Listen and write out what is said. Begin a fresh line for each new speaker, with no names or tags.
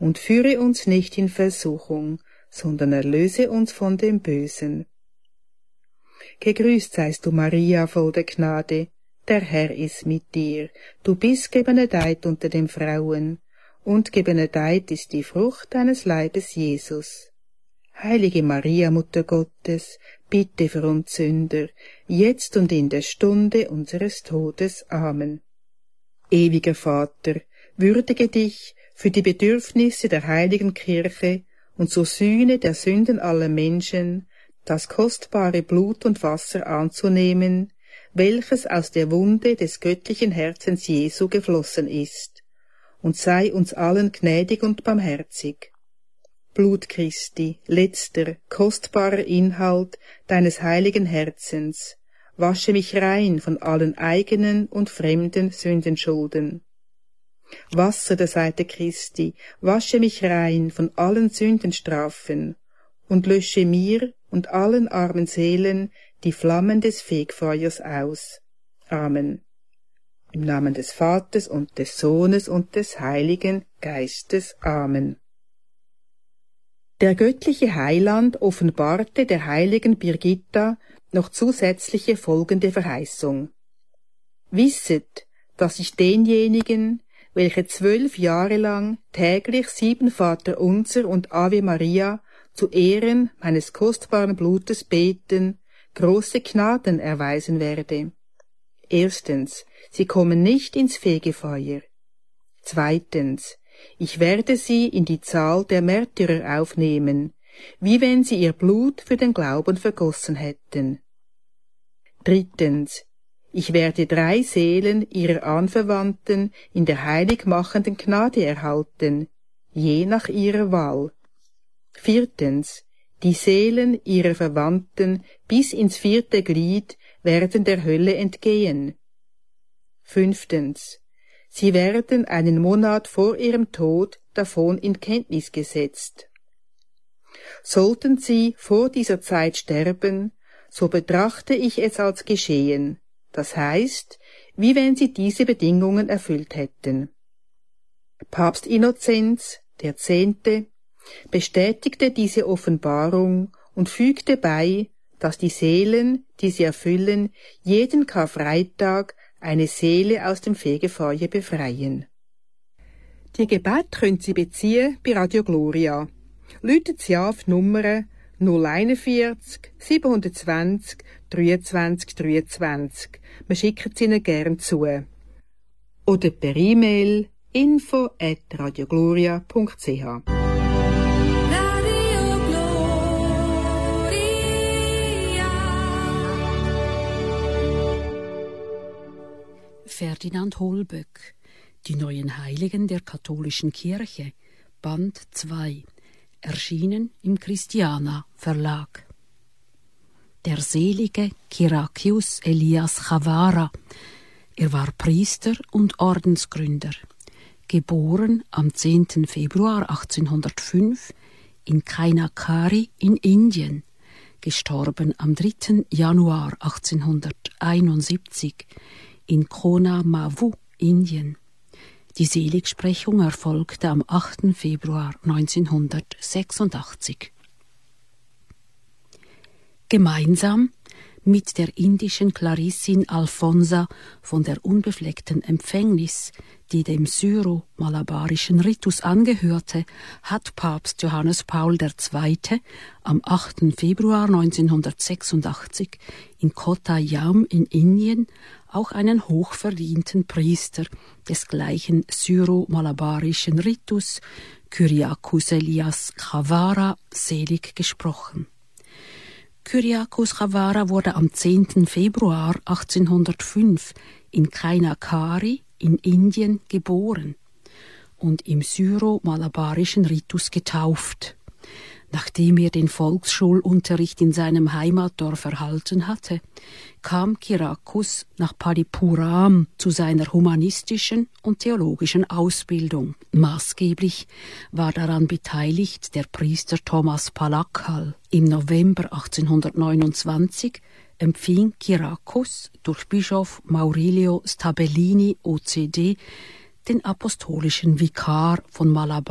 und führe uns nicht in Versuchung, sondern erlöse uns von dem Bösen. Gegrüßt seist du, Maria, voll der Gnade, der Herr ist mit dir. Du bist gebenedeit unter den Frauen, und gebenedeit ist die Frucht deines Leibes, Jesus. Heilige Maria, Mutter Gottes, bitte für uns Sünder, jetzt und in der Stunde unseres Todes. Amen. Ewiger Vater, würdige dich für die Bedürfnisse der heiligen Kirche und zur Sühne der Sünden aller Menschen, das kostbare Blut und Wasser anzunehmen, welches aus der Wunde des göttlichen Herzens Jesu geflossen ist, und sei uns allen gnädig und barmherzig. Blut Christi, letzter, kostbarer Inhalt deines heiligen Herzens, wasche mich rein von allen eigenen und fremden Sündenschulden. Wasser der Seite Christi, wasche mich rein von allen Sündenstrafen und lösche mir und allen armen Seelen die Flammen des Fegfeuers aus. Amen. Im Namen des Vaters und des Sohnes und des Heiligen Geistes. Amen. Der göttliche Heiland offenbarte der heiligen Birgitta noch zusätzliche folgende Verheißung. Wisset, dass ich denjenigen, welche 12 Jahre lang täglich 7 Vaterunser und Ave Maria zu Ehren meines kostbaren Blutes beten, große Gnaden erweisen werde. Erstens, sie kommen nicht ins Fegefeuer. Zweitens, ich werde sie in die Zahl der Märtyrer aufnehmen, wie wenn sie ihr Blut für den Glauben vergossen hätten. Drittens, ich werde 3 Seelen ihrer Anverwandten in der heiligmachenden Gnade erhalten, je nach ihrer Wahl. Viertens, die Seelen ihrer Verwandten bis ins 4. Glied werden der Hölle entgehen. Fünftens, sie werden einen Monat vor ihrem Tod davon in Kenntnis gesetzt. Sollten sie vor dieser Zeit sterben, so betrachte ich es als geschehen, das heißt, wie wenn sie diese Bedingungen erfüllt hätten. Papst Innozenz X. bestätigte diese Offenbarung und fügte bei, dass die Seelen, die sie erfüllen, jeden Karfreitag eine Seele aus dem Fegefeuer befreien. Die Gebete können Sie beziehen bei Radio Gloria. Läutet Sie an auf die Nummer 041 720 23 23. Wir schicken sie Ihnen gern zu. Oder per E-Mail info@radiogloria.ch.
Ferdinand Holböck, Die neuen Heiligen der katholischen Kirche, Band 2, erschienen im Christiana Verlag. Der selige Kyrakius Elias Chavara, er war Priester und Ordensgründer, geboren am 10. Februar 1805 in Kainakari in Indien, gestorben am 3. Januar 1871 in Kona Mavu, Indien. Die Seligsprechung erfolgte am 8. Februar 1986. Gemeinsam mit der indischen Clarissin Alfonsa von der unbefleckten Empfängnis, die dem syro-malabarischen Ritus angehörte, hat Papst Johannes Paul II. Am 8. Februar 1986 in Kottayam in Indien auch einen hochverdienten Priester des gleichen syro-malabarischen Ritus, Kyriakos Elias Chavara, selig gesprochen. Kyriakos Chavara wurde am 10. Februar 1805 in Kainakari in Indien geboren und im syro-malabarischen Ritus getauft. Nachdem er den Volksschulunterricht in seinem Heimatdorf erhalten hatte, kam Kyriakos nach Palipuram zu seiner humanistischen und theologischen Ausbildung. Maßgeblich war daran beteiligt der Priester Thomas Palakkal. Im November 1829 empfing Kyriakos durch Bischof Maurilio Stabellini OCD den apostolischen Vikar von Malabar